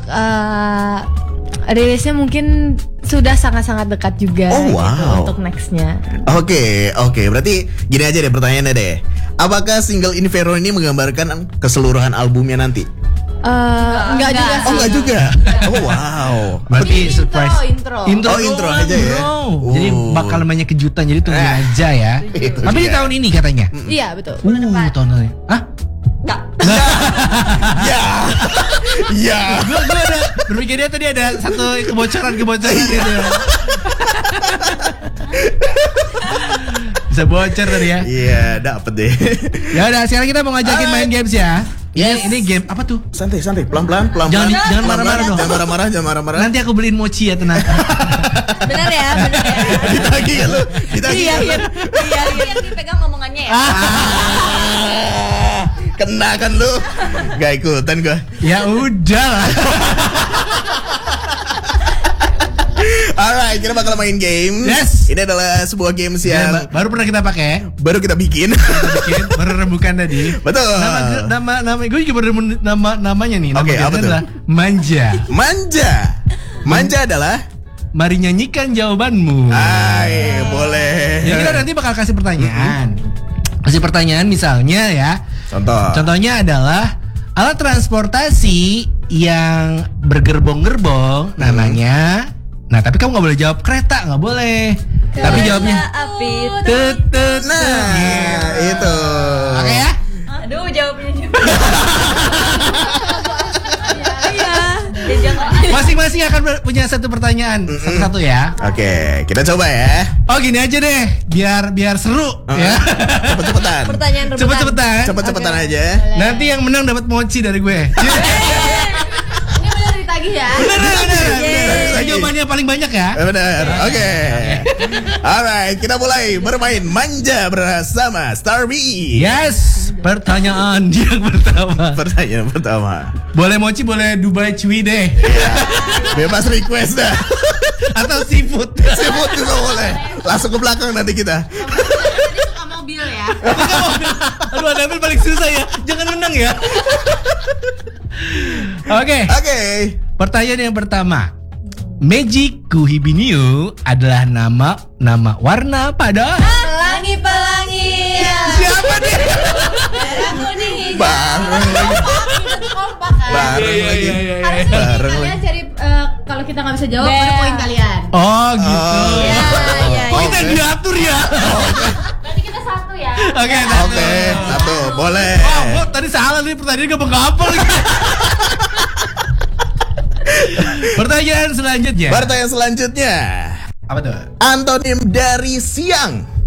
rilisnya mungkin sudah sangat-sangat dekat juga. Oh, wow. Gitu, untuk nextnya. Oke. Berarti gini aja deh pertanyaannya deh. Apakah single Invero ini menggambarkan keseluruhan albumnya nanti? Enggak juga sih. Oh, enggak juga. Oh, wow. Berarti Ini surprise. intro. Intro doang, aja ya. bro. Jadi bakal namanya kejutan. Jadi tunggu aja ya. Itu Tapi di dia. tahun ini katanya. Iya betul. Bulan depan. Tahun ini. Hah? Enggak. Ya. Gue ada berpikirnya tadi ada satu kebocoran gitu. Bisa bocor tadi ya. Iya, dapet deh. Ya udah, sekarang kita mau ngajakin main games ya. Yes. Ini game apa tuh? Santai, pelan-pelan. Jangan marah-marah dong. Jangan marah-marah. Nanti aku beliin mochi ya, tenang. Benar ya. Ditagih kan lu? Ditagih. Iya. Yang dipegang omongannya ya. Kena kan lu? Gak ikutan gua. Ya udah lah. Alright, kita bakal main game. Yes. Ini adalah sebuah games yang Baru pernah kita pakai. baru kita bikin. Baru rembukan tadi. Betul. Nama gue juga baru namanya nih. Nama Oke, gamenya apa tuh? adalah Manja. Manja adalah Mari nyanyikan jawabanmu. boleh. Jadi kita nanti bakal kasih pertanyaan. Kasih pertanyaan misalnya ya. Contohnya adalah alat transportasi yang bergerbong-gerbong namanya. Nah, tapi kamu nggak boleh jawab kereta, nggak boleh. Tapi jawabnya api. tut. Nah, itu. Oke ya? Aduh, jawabnya juga. Iya. Masing-masing akan punya satu pertanyaan satu-satu ya. Oke, kita coba ya. Oh, gini aja deh, biar seru ya. Cepet-cepetan. Pertanyaan rebutan. Cepet-cepetan. Aja. Nanti yang menang dapat mochi dari gue. Ini benar ditagih ya. Bener. Jawabannya paling banyak ya. Benar. Oke. Alright, kita mulai bermain Manja bersama Starby. Yes, pertanyaan yang pertama. Pertanyaan pertama. Boleh mochi, boleh Dubai Cui deh. Bebas request dah. Atau seafood. Sebut juga boleh. Langsung ke belakang nanti kita. Tadi suka mobil ya. Aduh, ada yang paling susah ya. Jangan menang ya. Oke. Pertanyaan yang pertama. Magic Kuhibiniu adalah nama warna pada Pelangi. siapa nih? Merah kuning hijau. Bareng lagi. Kompak kan. Bareng lagi. Harusnya Bareng kalian lagi. cari kalau kita nggak bisa jawab ada poin kalian. Oh gitu. Iya. Kok kita yang diatur ya? Berarti kita satu ya. Oke, Satu. Boleh. Oh, tadi salah nih pertanyaan gak lagi. Pertanyaan selanjutnya. Apa tuh? Antonim dari siang.